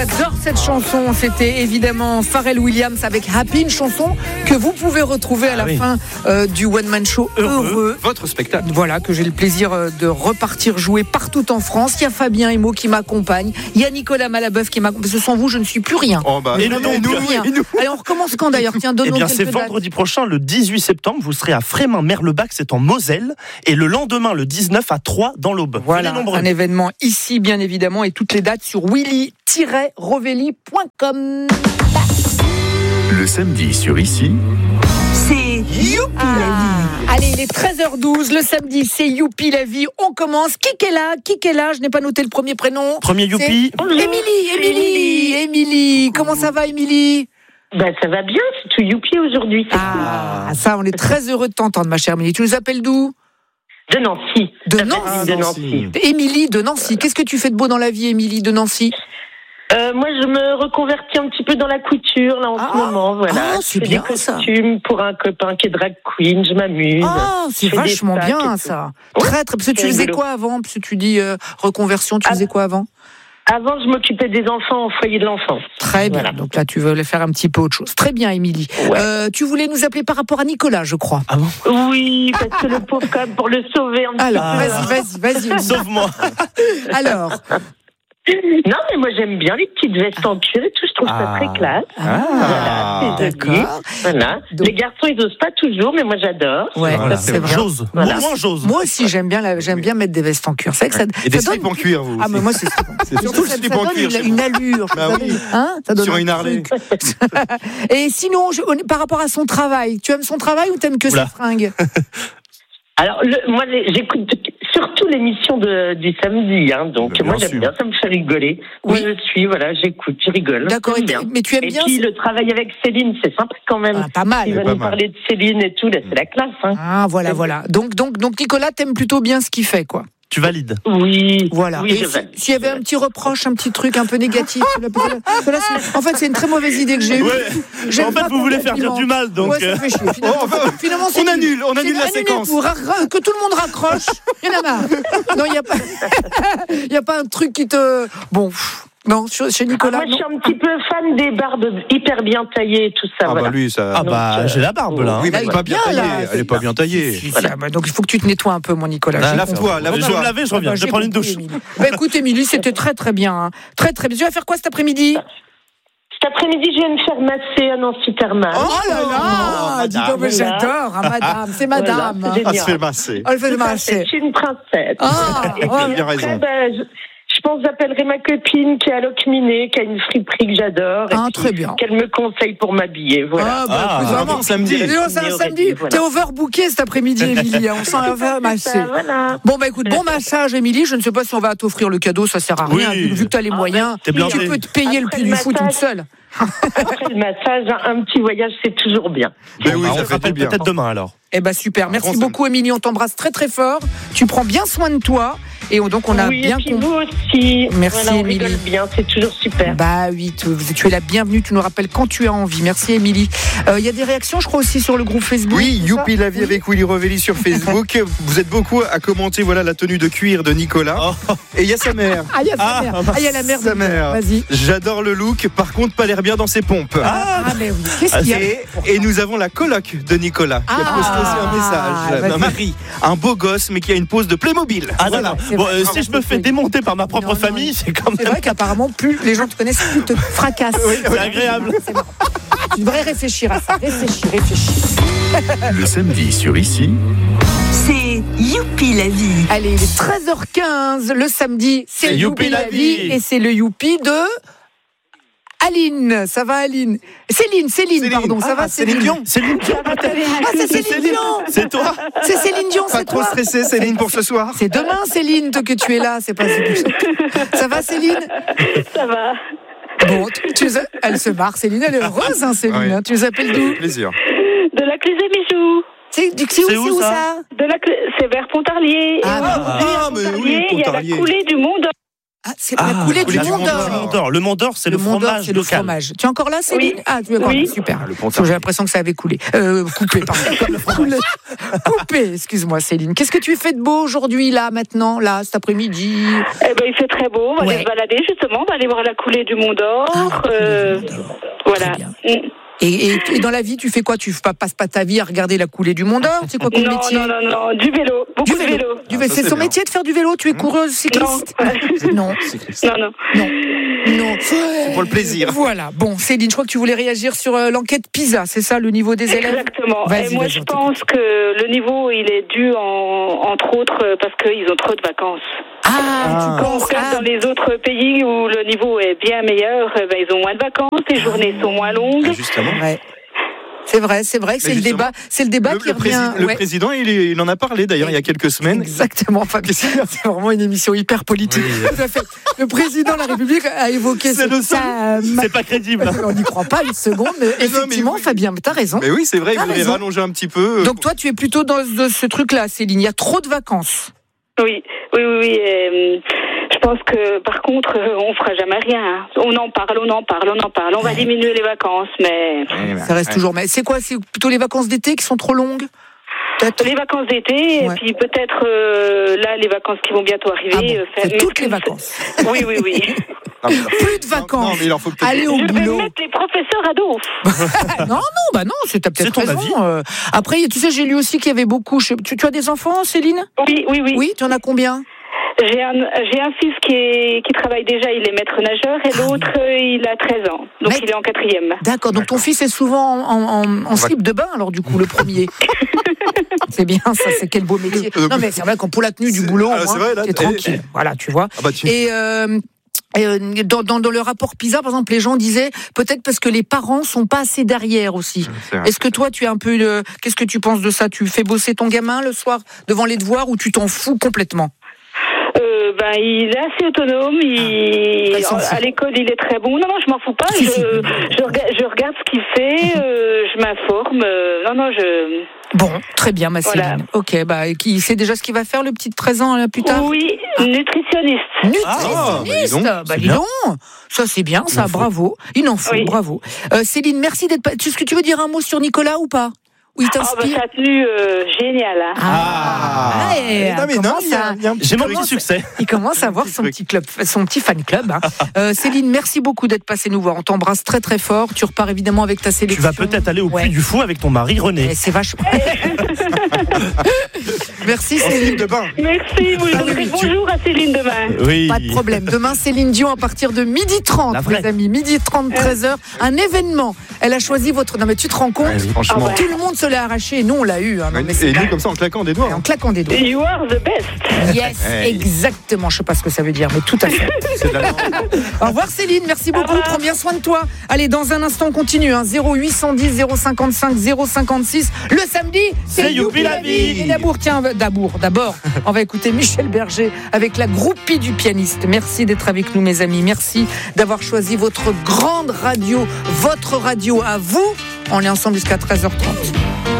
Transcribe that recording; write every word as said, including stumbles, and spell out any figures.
J'adore cette chanson, c'était évidemment Pharrell Williams avec Happy, une chanson que vous pouvez retrouver à la ah oui. fin euh, du One Man Show Heureux, Heureux. Votre spectacle. Voilà, que j'ai le plaisir euh, de repartir jouer partout en France. Il y a Fabien Emo qui m'accompagne, il y a Nicolas Malabeuf qui m'accompagne. Ce sont vous, je ne suis plus rien. Oh bah, et, nous, nous, rien. Et nous. Allez, on recommence quand d'ailleurs? Tiens, donnons eh bien, quelques c'est dates. vendredi prochain, le dix-huit septembre, vous serez à Frémin-Merlebach, c'est en Moselle, et le lendemain, le dix-neuf à Troyes, dans l'Aube. Voilà, un événement ici, bien évidemment, et toutes les dates sur willy tiret rovelli point com. Le samedi sur Ici, c'est Youpi ah. la vie. Allez, il est treize heures douze, le samedi, c'est Youpi la vie. On commence. Qui est là? Qui est là? Je n'ai pas noté le premier prénom. Premier Youpi. Émilie, Émilie, Émilie. Comment ça va, Émilie? Ben, ça va bien, c'est tout Youpi aujourd'hui. Ah, cool. Ça, on est très heureux de t'entendre, ma chère Émilie. Tu nous appelles d'où? De Nancy. De Nancy. Ah, de Nancy. Émilie de Nancy. Qu'est-ce que tu fais de beau dans la vie, Émilie de Nancy? Euh, moi, je me reconvertis un petit peu dans la couture, là, en ah, ce moment, voilà. Ah, c'est bien, des costumes ça. Pour un copain qui est drag queen, je m'amuse. Ah, c'est vachement bien, ça. Ouais, très, très, parce que tu faisais quoi avant? Parce que tu dis, euh, reconversion, tu ah, faisais quoi avant? Avant, je m'occupais des enfants au foyer de l'enfance. Très bien. Voilà. Donc là, tu veux faire un petit peu autre chose. Très bien, Émilie. Ouais. Euh, tu voulais nous appeler par rapport à Nicolas, je crois. Ah bon? Oui, parce que le pauvre, quand même, pour le sauver un petit Alors, peu. Alors, vas-y, vas-y, vas-y. Sauve-moi. Alors... Non, mais moi j'aime bien les petites vestes en cuir et tout, je trouve ah. ça très classe. Ah, voilà, d'accord. Voilà. Donc... Les garçons, ils osent pas toujours, mais moi j'adore. Ouais, voilà, c'est vrai. J'ose. Voilà. Moi, j'ose. Moi aussi, j'aime bien, la, j'aime bien mettre des vestes en cuir. C'est vrai que ça, et des ça slips donne... en cuir, vous. Ah, mais moi, c'est, c'est surtout ça, le slip ça en donne cuir. Une, une allure. Bah oui. Hein, ça donne sur une Harley. Et sinon, je, par rapport à son travail, tu aimes son travail ou t'aimes que Oula. Ses fringues? Alors, le, moi, j'écoute surtout l'émission de, du samedi, hein, donc bien moi j'aime sûr. Bien, ça me fait rigoler. Oui. Moi je suis, voilà, j'écoute, je rigole. D'accord, et bien. Mais tu aimes et bien. Et puis le travail avec Céline, c'est sympa quand même. Ah, pas mal. Il va nous mal. Parler de Céline et tout, là, c'est la classe. Hein. Ah, voilà, c'est voilà. Donc, donc, donc Nicolas, t'aimes plutôt bien ce qu'il fait, quoi. Tu valides? Oui. Voilà. Oui, et si, s'il y avait un petit reproche, un petit truc un peu négatif, là, là, en fait, c'est une très mauvaise idée que j'ai eue. Ouais. En fait, vous voulez faire dire du mal, donc. Ouais, ça fait chier. Finalement, oh, enfin, finalement c'est on annule, on annule la séquence. Pour que tout le monde raccroche. Il y en a marre. Non, il n'y a pas, il y a pas un truc qui te, bon. Non, chez Nicolas. Ah, moi, je suis un petit peu fan des barbes hyper bien taillées et tout ça. Ah, voilà. bah lui, ça. Ah, bah, euh, j'ai la barbe, là. Oui, mais elle n'est pas bien taillée. Elle n'est pas bien taillée. Voilà. Donc, il faut que tu te nettoies un peu, mon Nicolas. Ah, lave-toi, lave-toi. Je vais me laver, je reviens. Je vais prendre une douche. Bah, écoute, Émilie, c'était très, très bien. Hein. Très, très bien. Tu vas faire quoi cet après-midi? Cet après-midi, je viens me faire masser à Nancy Thermal. Oh là là, dis donc, mais j'adore, hein, madame, c'est madame. Voilà, elle se fait masser. Elle fait masser. C'est une princesse. Ah, et puis, bien raison. Ben, je, je pense que j'appellerai ma copine qui est à Locminé, qui a une friperie que j'adore. Ah, très bien. Qu'elle me conseille pour m'habiller, voilà. Ah, bah, ah vraiment, samedi. C'est un samedi. Voilà. T'es overbooké cet après-midi, Émilie. On s'en va masser. Voilà. Bon, bah écoute, bon massage, Émilie. Je ne sais pas si on va t'offrir le cadeau, ça sert à rien. Oui. Vu que t'as les ah, moyens, tu peux te payer Après le prix du foot toute seule. Après le massage, un petit voyage, c'est toujours bien. Ben oui, on ça se rappelle bien. Peut-être demain alors. Eh ben super, merci beaucoup Émilie, on t'embrasse très très fort. Tu prends bien soin de toi et donc on a oui, bien compris. Vous aussi. Merci voilà, on Émilie. rigole bien, c'est toujours super. Bah oui, tu, tu es la bienvenue, tu nous rappelles quand tu as envie. Merci Émilie. Il euh, y a des réactions, je crois aussi sur le groupe Facebook. Oui, Youpi la vie avec Willy Rovelli sur Facebook. Vous êtes beaucoup à commenter voilà la tenue de cuir de Nicolas. Oh. Et il y a sa mère. Ah il y a sa ah, mère. Ah il y a la mère de sa mère. Vas-y. J'adore le look. Par contre, pas l'air bien dans ses pompes. Ah, ah mais oui. Qu'est-ce qu'il y a? Et, et nous avons la coloc de Nicolas qui a ah, posté aussi un message. Ah, Marie, un beau gosse mais qui a une pose de Playmobil. Ah voilà. Bon, euh, si je me fais démonter par ma propre non, famille, non, c'est quand même. C'est vrai qu'apparemment plus les gens te connaissent, plus te fracassent. Oui, c'est agréable. C'est tu devrais réfléchir à ça. Réfléchis, réfléchis. Le samedi sur Ici, c'est Youpi la vie. Allez, il est treize heures quinze. Le samedi, c'est, c'est Youpi la vie. vie. Et c'est le Youpi de Aline. Ça va, Aline? Céline, Céline, Céline. pardon. Ça ah, va, Céline Dion? Céline Dion. Ah, c'est Céline, Céline Dion. C'est toi? C'est Céline Dion, pas c'est trop toi. stressée, Céline, pour ce soir? C'est demain, Céline, que tu es là. C'est pas ça va, Céline? Ça va. Bon, tu, tu, elle se marre, Céline. Elle est heureuse, hein, Céline. Oui. Hein, tu les appelles d'où? Plaisir. De la Clé des Bijoux. C'est, c'est, c'est, où, où, ça, ça de la, C'est vers Pontarlier. Ah, et ah, ah mais oui, il y a la coulée du Mont d'Or. Ah, c'est la coulée la du Mont d'Or. Le Mont d'Or, le Mont d'Or, c'est le, le Mont d'Or, fromage c'est le local. fromage. Tu es encore là, Céline? Oui. Ah, tu es encore Oui. là, super. Ah, le Parce que j'ai l'impression que ça avait coulé. Euh, coupé, pardon. Coulé. Coupé, excuse-moi, Céline. Qu'est-ce que tu fais de beau aujourd'hui, là, maintenant, là, cet après-midi? Eh ben, il fait très beau. On va Ouais. aller se balader, justement. On va aller voir la coulée du Mont d'Or. Ah, euh, Mont d'Or. voilà. Très bien. Mm. Et, et, et dans la vie, tu fais quoi? Tu ne passes pas ta vie à regarder la coulée du Mont d'Or? C'est quoi comme Non, métier? non, non, non, du vélo. Beaucoup Du vélo. de vélo. Du vélo. ça, c'est c'est son bien. métier de faire du vélo? Tu es coureuse cycliste? Non. Non, non. Non. Non. C'est pour le plaisir. Voilà. Bon, Céline, je crois que tu voulais réagir sur euh, l'enquête PISA, c'est ça, le niveau des élèves? Exactement. Vas-y, Et moi, vas-y, je on pense que le niveau, il est dû, en, entre autres, euh, parce qu'ils ont trop de vacances. Ah, Ah. tu Quand on penses regarde ah, dans les autres pays où le niveau est bien meilleur, eh ben, ils ont moins de vacances, les journées sont moins longues. Ah, justement. ouais. C'est vrai, c'est vrai que c'est le justement, débat, c'est le débat Le, qui le revient. prési- le ouais. président, il, est- il en a parlé d'ailleurs il y a quelques semaines. Exactement, Fabien. C'est vraiment une émission hyper politique. Oui. Tout à fait. Le président de la République a évoqué C'est ce le seul. thème. C'est pas crédible. On n'y croit pas une seconde. Mais Mais non, effectivement, mais oui. Fabien, t'as raison. Mais oui, c'est vrai, il T'as voulait raison. rallonger un petit peu. Donc toi, tu es plutôt dans ce, ce truc-là, Céline. Il y a trop de vacances. Oui, oui, oui. oui et, euh, je pense que, par contre, euh, on fera jamais rien. On en parle, on en parle, on en parle. On va diminuer les vacances, mais Ouais, Ça reste ouais. toujours. Mais c'est quoi? C'est plutôt les vacances d'été qui sont trop longues? Peut-être. les vacances d'été, Ouais. et puis peut-être euh, là, les vacances qui vont bientôt arriver. Ah bon, euh, faire- c'est mais toutes les plus- vacances. Oui, oui, oui. Non, mais- Plus de vacances. Non, mais il en faut peut-être. Allez au Je vais boulot. mettre les professeurs à dos. non, non, bah non, c'est t'as peut-être C'est ton raison. avis. euh. Après, tu sais, j'ai lu aussi qu'il y avait beaucoup. je- Tu, tu as des enfants, Céline? Oui, oui, oui. Oui, tu en as combien? J'ai un, j'ai un fils qui, est, qui travaille déjà, il est maître nageur, et Ah l'autre, euh, il a treize ans. Donc Mais- il est en quatrième. D'accord, donc ton fils est souvent en, en, en, en slip de bain, alors du coup, le premier. C'est bien, ça, c'est quel beau métier. Non, mais c'est vrai qu'en pour la tenue du C'est- boulot, au ah, c'est moins, vrai, là, t'es t'es- tranquille. Voilà, tu vois. Ah bah, tu- Et euh, et, euh, dans, dans, dans le rapport PISA, par exemple, les gens disaient peut-être parce que les parents sont pas assez derrière aussi. C'est vrai. Est-ce que toi, tu es un peu. euh, Qu'est-ce que tu penses de ça? Tu fais bosser ton gamin le soir devant les devoirs ou tu t'en fous complètement? Euh, ben, il est assez autonome. Il... Bah, il s'en fout. à l'école, il est très bon. Non, non, je m'en fous pas. Si, je, si. je, rega- je regarde ce qu'il fait. euh, je m'informe. euh, non, non, je. Bon, très bien, ma Voilà. Céline. Ok, bah, qui sait déjà ce qu'il va faire, le petit de treize ans, là, plus tard? Oui, nutritionniste. Nutritionniste. Ah, bah, bah, dis donc, dis donc. Ça, c'est bien, ça, bravo. Il en faut, Oui. bravo. Euh, Céline, merci d'être. pas- Est-ce que tu veux dire un mot sur Nicolas ou pas? Ou il Ah, ben, t'inspire? sa tenue euh, géniale. Hein. Ah, ouais, non, mais non, commence il y a, à- il y a un petit J'ai mon truc. petit succès. il commence à avoir son petit club, son petit fan club. hein. Euh, Céline, merci beaucoup d'être passée nous voir. On t'embrasse très très fort. Tu repars évidemment avec ta Tu sélection. vas peut-être aller au Ouais. Puy du Fou avec ton mari René. Eh, c'est vachement. Merci En slip Céline. de bain. Merci, vous lui Ah oui, direz tu- bonjour à Céline demain. Oui. Pas de problème. Demain, Céline Dion à partir de midi trente, La vraie. mes amis. midi trente, treize heures. Un événement. Elle a choisi votre. Non, mais tu te rends compte? Ouais, franchement. Ah ouais. Tout le monde se l'a arraché et nous, on l'a eu. hein. Non, mais c'est Et pas- nous, comme ça, en claquant des doigts. en hein. claquant des doigts. You are the best. Yes, Hey. exactement. Je sais pas ce que ça veut dire, mais tout à fait. C'est de la langue. Au revoir Céline, merci beaucoup. revoir. Prends bien soin de toi. Allez, dans un instant, on continue. Hein. zéro huit cent dix zéro cinquante-cinq zéro cinquante-six. Le samedi, C'est Youpi la vie. Et d'abord, tiens, d'abord, d'abord, on va écouter Michel Berger avec la groupie du pianiste. Merci d'être avec nous, mes amis. Merci d'avoir choisi votre grande radio, votre radio à vous. On est ensemble jusqu'à treize heures trente.